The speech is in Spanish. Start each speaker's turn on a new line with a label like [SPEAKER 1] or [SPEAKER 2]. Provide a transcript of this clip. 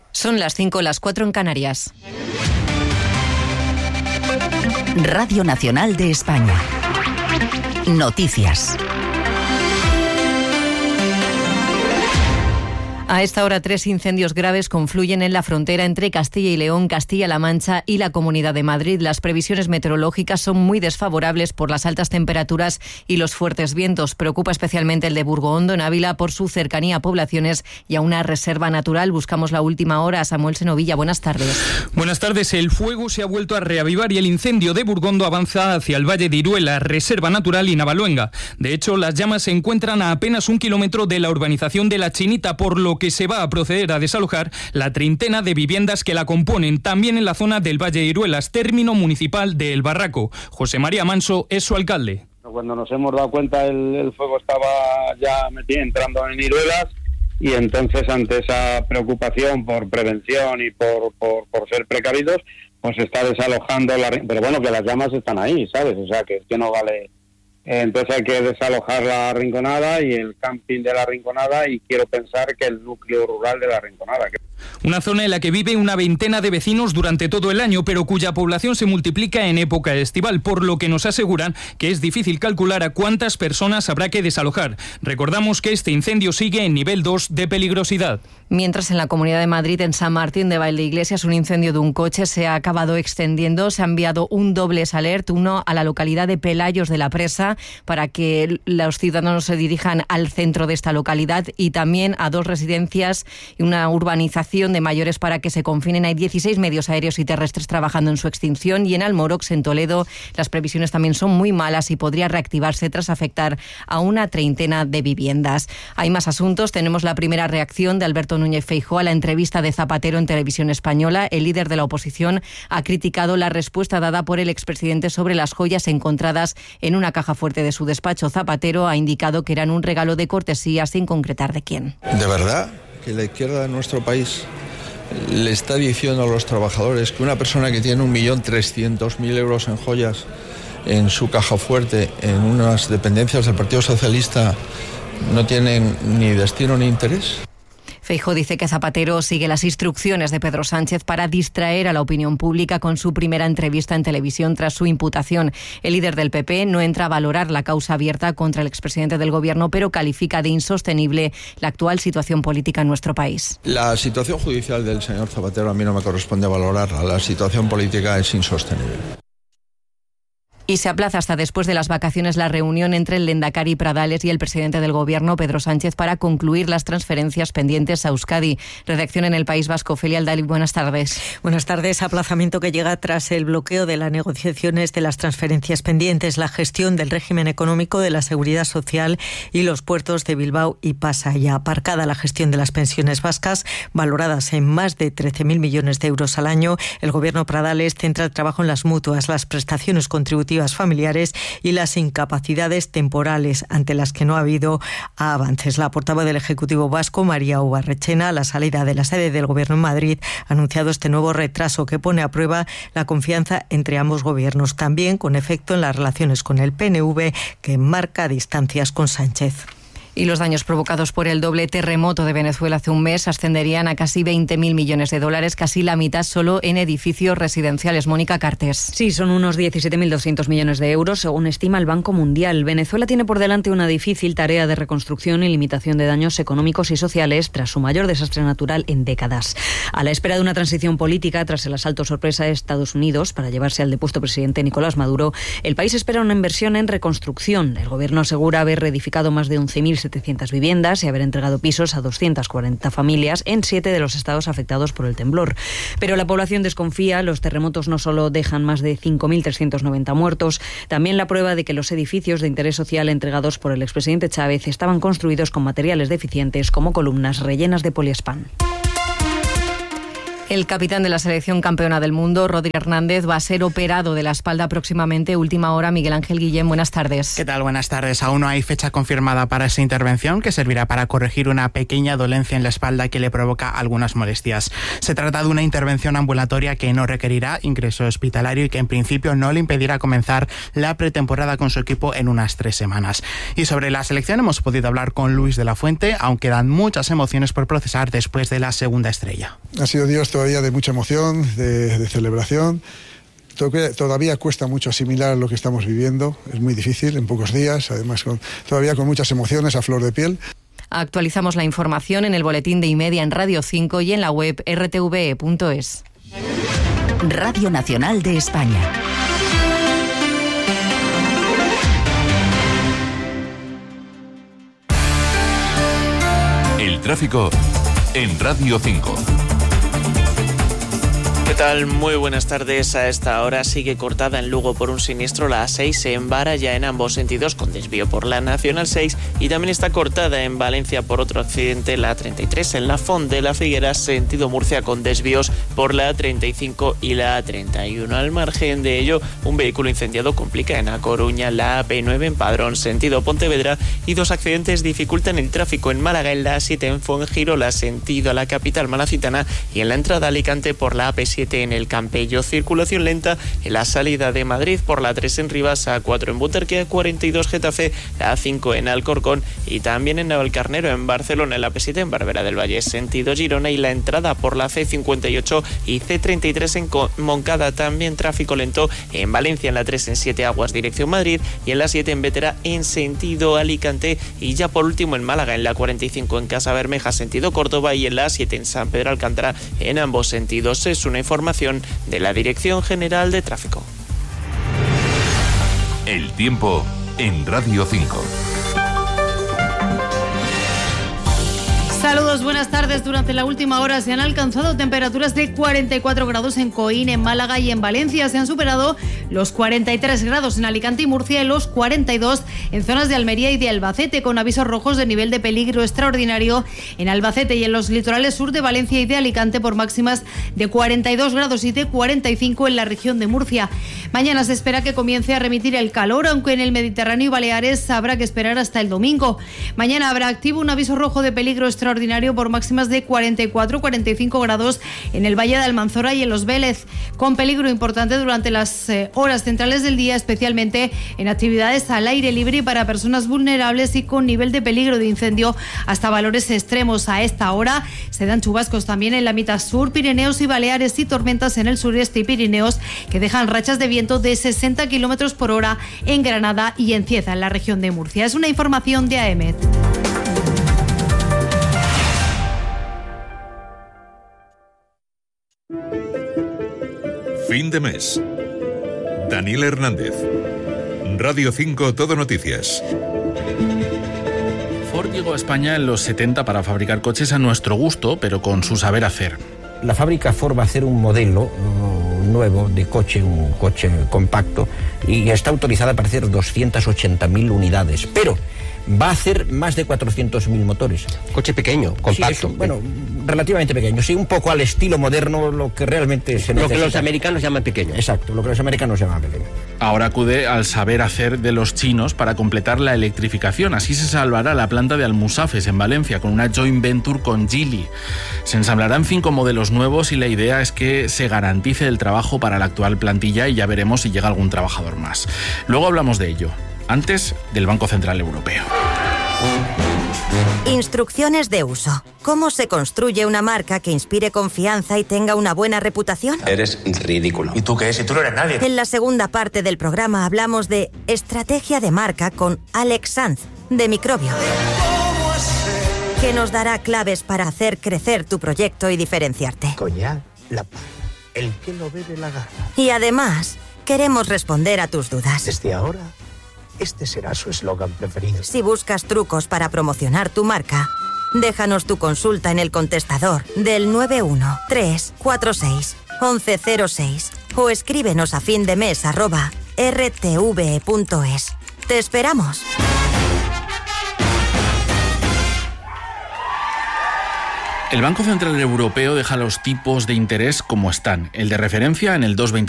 [SPEAKER 1] Son las 5, las 4 en Canarias.
[SPEAKER 2] Radio Nacional de España. Noticias.
[SPEAKER 1] A esta hora, 3 incendios graves confluyen en la frontera entre Castilla y León, Castilla-La Mancha y la Comunidad de Madrid. Las previsiones meteorológicas son muy desfavorables por las altas temperaturas y los fuertes vientos. Preocupa especialmente el de Burgohondo, en Ávila, por su cercanía a poblaciones y a una reserva natural. Buscamos la última hora. Samuel Senovilla, buenas tardes.
[SPEAKER 3] Buenas tardes. El fuego se ha vuelto a reavivar y el incendio de Burgondo avanza hacia el Valle de Iruela, reserva natural y Navaluenga. De hecho, las llamas se encuentran a apenas 1 kilómetro de la urbanización de La Chinita, por lo que se va a proceder a desalojar la treintena de viviendas que la componen, también en la zona del Valle de Iruelas, término municipal de El Barraco. José María Manso es su alcalde.
[SPEAKER 4] Cuando nos hemos dado cuenta, el fuego estaba ya entrando en Iruelas, y entonces, ante esa preocupación por prevención y por ser precavidos, pues se está desalojando, pero bueno, que las llamas están ahí, ¿sabes? O sea, que no vale. Entonces hay que desalojar la Rinconada y el camping de la Rinconada, y quiero pensar que el núcleo rural de la Rinconada.
[SPEAKER 3] Una zona en la que vive una veintena de vecinos durante todo el año, pero cuya población se multiplica en época estival, por lo que nos aseguran que es difícil calcular a cuántas personas habrá que desalojar. Recordamos que este incendio sigue en nivel 2 de peligrosidad.
[SPEAKER 1] Mientras, en la Comunidad de Madrid, en San Martín de Valdeiglesias, un incendio de un coche se ha acabado extendiendo. Se ha enviado un dobles alert, uno a la localidad de Pelayos de la Presa, para que los ciudadanos se dirijan al centro de esta localidad, y también a 2 residencias y una urbanización de mayores para que se confinen. Hay 16 medios aéreos y terrestres trabajando en su extinción, y en Almorox, en Toledo, las previsiones también son muy malas y podría reactivarse tras afectar a una treintena de viviendas. Hay más asuntos. Tenemos la primera reacción de Alberto Núñez Feijóo a la entrevista de Zapatero en Televisión Española. El líder de la oposición ha criticado la respuesta dada por el expresidente sobre las joyas encontradas en una caja fuerte de su despacho. Zapatero ha indicado que eran un regalo de cortesía, sin concretar de quién.
[SPEAKER 5] ¿De verdad que la izquierda de nuestro país le está diciendo a los trabajadores que una persona que tiene 1.300.000 euros en joyas en su caja fuerte, en unas dependencias del Partido Socialista, no tienen ni destino ni interés?
[SPEAKER 1] Feijóo dice que Zapatero sigue las instrucciones de Pedro Sánchez para distraer a la opinión pública con su primera entrevista en televisión tras su imputación. El líder del PP no entra a valorar la causa abierta contra el expresidente del Gobierno, pero califica de insostenible la actual situación política en nuestro país.
[SPEAKER 5] La situación judicial del señor Zapatero a mí no me corresponde valorarla. La situación política es insostenible.
[SPEAKER 1] Y se aplaza hasta después de las vacaciones la reunión entre el Lehendakari Pradales y el presidente del Gobierno, Pedro Sánchez, para concluir las transferencias pendientes a Euskadi. Redacción en el País Vasco. Ofelia Aldali, buenas tardes.
[SPEAKER 6] Buenas tardes. Aplazamiento que llega tras el bloqueo de las negociaciones de las transferencias pendientes, la gestión del régimen económico de la Seguridad Social y los puertos de Bilbao y Pasaia. Aparcada la gestión de las pensiones vascas, valoradas en más de 13.000 millones de euros al año, el Gobierno Pradales centra el trabajo en las mutuas, las prestaciones contributivas familiares y las incapacidades temporales, ante las que no ha habido avances. La portavoz del Ejecutivo vasco, María Ubarrechena, a la salida de la sede del Gobierno en Madrid, ha anunciado este nuevo retraso que pone a prueba la confianza entre ambos gobiernos, también con efecto en las relaciones con el PNV, que marca distancias con Sánchez.
[SPEAKER 1] Y los daños provocados por el doble terremoto de Venezuela hace un mes ascenderían a casi 20.000 millones de dólares, casi la mitad solo en edificios residenciales. Mónica Cartes.
[SPEAKER 7] Sí, son unos 17.200 millones de euros, según estima el Banco Mundial. Venezuela tiene por delante una difícil tarea de reconstrucción y limitación de daños económicos y sociales tras su mayor desastre natural en décadas. A la espera de una transición política tras el asalto sorpresa de Estados Unidos para llevarse al depuesto presidente Nicolás Maduro, el país espera una inversión en reconstrucción. El gobierno asegura haber reedificado más de 11.700 viviendas y haber entregado pisos a 240 familias en 7 de los estados afectados por el temblor. Pero la población desconfía. Los terremotos no solo dejan más de 5.390 muertos, también la prueba de que los edificios de interés social entregados por el expresidente Chávez estaban construidos con materiales deficientes, como columnas rellenas de poliespán.
[SPEAKER 1] El capitán de la selección campeona del mundo, Rodri Hernández, va a ser operado de la espalda próximamente. Última hora, Miguel Ángel Guillén, buenas tardes.
[SPEAKER 8] ¿Qué tal? Buenas tardes. Aún no hay fecha confirmada para esa intervención, que servirá para corregir una pequeña dolencia en la espalda que le provoca algunas molestias. Se trata de una intervención ambulatoria que no requerirá ingreso hospitalario y que en principio no le impedirá comenzar la pretemporada con su equipo en unas 3 semanas. Y sobre la selección hemos podido hablar con Luis de la Fuente, aún quedan muchas emociones por procesar después de la segunda estrella.
[SPEAKER 9] Ha sido días todavía de mucha emoción, de celebración. Todavía cuesta mucho asimilar lo que estamos viviendo, es muy difícil en pocos días, además todavía con muchas emociones a flor de piel.
[SPEAKER 1] Actualizamos la información en el boletín de Y-Media en Radio 5 y en la web rtve.es.
[SPEAKER 2] Radio Nacional de España.
[SPEAKER 10] El tráfico en Radio 5.
[SPEAKER 11] ¿Qué tal? Muy buenas tardes. A esta hora sigue cortada en Lugo por un siniestro la A6 en Vara, ya en ambos sentidos, con desvío por la Nacional 6, y también está cortada en Valencia por otro accidente la A33 en la Font de la Figuera, sentido Murcia, con desvíos por la A35 y la A31. Al margen de ello, un vehículo incendiado complica en A Coruña la AP9 en Padrón, sentido Pontevedra, y 2 accidentes dificultan el tráfico en Málaga en la A7 en Fuengirola, sentido a la capital malacitana, y en la entrada a Alicante por la AP7 en el Campello. Circulación lenta en la salida de Madrid por la 3 en Rivas, A4 en Butarque, A42 Getafe, A5 en Alcorcón y también en Navalcarnero en Barcelona, en la P7 en Barbera del Valle, sentido Girona, y la entrada por la C58 y C33 en Moncada. También tráfico lento en Valencia en la 3 en 7 Aguas dirección Madrid y en la 7 en Vétera en sentido Alicante, y ya por último en Málaga en la 45 en Casa Bermeja sentido Córdoba y en la 7 en San Pedro Alcántara en ambos sentidos. Es una información de la Dirección General de Tráfico.
[SPEAKER 10] El tiempo en Radio 5.
[SPEAKER 12] Saludos, buenas tardes. Durante la última hora se han alcanzado temperaturas de 44 grados en Coín, en Málaga y en Valencia. Se han superado los 43 grados en Alicante y Murcia y los 42 en zonas de Almería y de Albacete, con avisos rojos de nivel de peligro extraordinario en Albacete y en los litorales sur de Valencia y de Alicante, por máximas de 42 grados y de 45 en la región de Murcia. Mañana se espera que comience a remitir el calor, aunque en el Mediterráneo y Baleares habrá que esperar hasta el domingo. Mañana habrá activo un aviso rojo de peligro extraordinario por máximas de 44-45 grados en el Valle de Almanzora y en Los Vélez, con peligro importante durante las horas centrales del día, especialmente en actividades al aire libre y para personas vulnerables, y con nivel de peligro de incendio hasta valores extremos. A esta hora se dan chubascos también en la mitad sur, Pirineos y Baleares, y tormentas en el sureste y Pirineos, que dejan rachas de viento de 60 km por hora en Granada y en Cieza, en la región de Murcia. Es una información de AEMET.
[SPEAKER 10] Fin de mes. Daniel Hernández. Radio 5 Todo Noticias.
[SPEAKER 13] Ford llegó a España en los 70 para fabricar coches a nuestro gusto, pero con su saber hacer.
[SPEAKER 14] La fábrica Ford va a hacer un modelo nuevo de coche, un coche compacto, y está autorizada para hacer 280.000 unidades, pero va a hacer más de 400.000 motores.
[SPEAKER 15] Coche pequeño, compacto.
[SPEAKER 14] Sí, bueno, relativamente pequeño, sí, un poco al estilo moderno, lo que realmente se necesita.
[SPEAKER 15] Lo que los americanos llaman pequeño.
[SPEAKER 14] Exacto, lo que los americanos llaman pequeño.
[SPEAKER 13] Ahora acude al saber hacer de los chinos para completar la electrificación. Así se salvará la planta de Almusafes en Valencia con una joint venture con Geely. Se ensamblarán 5 modelos nuevos y la idea es que se garantice el trabajo para la actual plantilla, y ya veremos si llega algún trabajador más. Luego hablamos de ello. Antes, del Banco Central Europeo.
[SPEAKER 16] Instrucciones de uso. ¿Cómo se construye una marca que inspire confianza y tenga una buena reputación?
[SPEAKER 17] Eres ridículo. ¿Y tú qué? Si tú no eres nadie.
[SPEAKER 16] En la segunda parte del programa hablamos de estrategia de marca con Alex Sanz, de Microbio, que nos dará claves para hacer crecer tu proyecto y diferenciarte.
[SPEAKER 17] Coñac, la paz, el que lo bebe la garra.
[SPEAKER 16] Y además, queremos responder a tus dudas.
[SPEAKER 17] Desde ahora, este será su eslogan preferido.
[SPEAKER 16] Si buscas trucos para promocionar tu marca, déjanos tu consulta en el contestador del 913461106 o escríbenos a findemes@rtve.es. ¡Te esperamos!
[SPEAKER 13] El Banco Central Europeo deja los tipos de interés como están. El de referencia en el 2,25.